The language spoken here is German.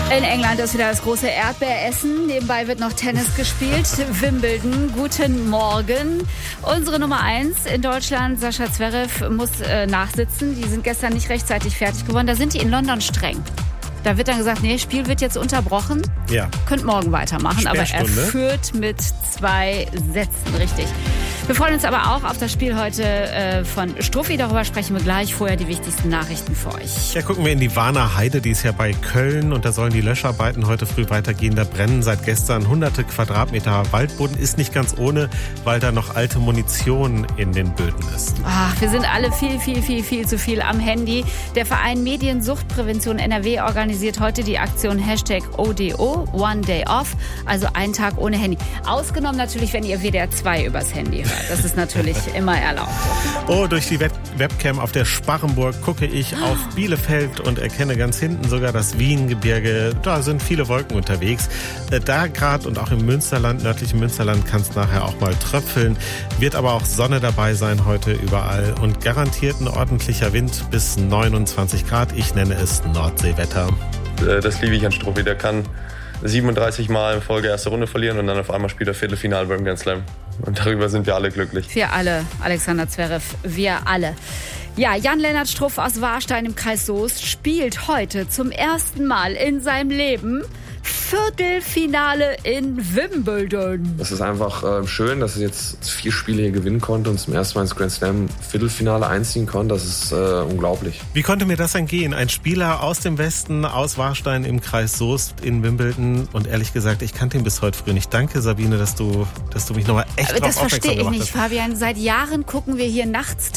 In England ist wieder das große Erdbeeressen. Nebenbei wird noch Tennis gespielt. Wimbledon, guten Morgen. Unsere Nummer 1 in Deutschland, Sascha Zverev, muss nachsitzen. Die sind gestern nicht rechtzeitig fertig geworden. Da sind die in London streng. Da wird dann gesagt, nee, Spiel wird jetzt unterbrochen. Ja. Könnt morgen weitermachen. Aber er führt mit 2 Sätzen, richtig. Wir freuen uns aber auch auf das Spiel heute von Struffi. Darüber sprechen wir gleich. Vorher die wichtigsten Nachrichten für euch. Ja, gucken wir in die Warner Heide. Die ist ja bei Köln. Und da sollen die Löscharbeiten heute früh weitergehen. Da brennen seit gestern hunderte Quadratmeter Waldboden. Ist nicht ganz ohne, weil da noch alte Munition in den Böden ist. Ach, wir sind alle viel zu viel am Handy. Der Verein Mediensuchtprävention NRW organisiert heute die Aktion #ODO, One Day Off. Also einen Tag ohne Handy. Ausgenommen natürlich, wenn ihr WDR 2 übers Handy hört. Das ist natürlich immer erlaubt. Oh, durch die Webcam auf der Sparrenburg gucke ich auf Bielefeld und erkenne ganz hinten sogar das Wiengebirge. Da sind viele Wolken unterwegs. Da gerade und auch im Münsterland, nördlichen Münsterland, kann es nachher auch mal tröpfeln. Wird aber auch Sonne dabei sein heute überall und garantiert ein ordentlicher Wind bis 29 Grad. Ich nenne es Nordseewetter. Das liebe ich an Struffi. Der kann 37 Mal in Folge erste Runde verlieren und dann auf einmal spielt er Viertelfinale beim Grand Slam. Und darüber sind wir alle glücklich. Wir alle, Alexander Zverev, wir alle. Ja, Jan-Lennart Struff aus Warstein im Kreis Soest spielt heute zum ersten Mal in seinem Leben Viertelfinale in Wimbledon. Es ist einfach schön, dass ich jetzt 4 Spiele hier gewinnen konnte und zum ersten Mal ins Grand Slam Viertelfinale einziehen konnte. Das ist unglaublich. Wie konnte mir das entgehen? Ein Spieler aus dem Westen, aus Warstein im Kreis Soest in Wimbledon. Und ehrlich gesagt, ich kannte ihn bis heute früh nicht. Danke, Sabine, dass du mich nochmal echt drauf aufmerksam gemacht hast. Das verstehe ich nicht, Fabian. Seit Jahren gucken wir hier nachts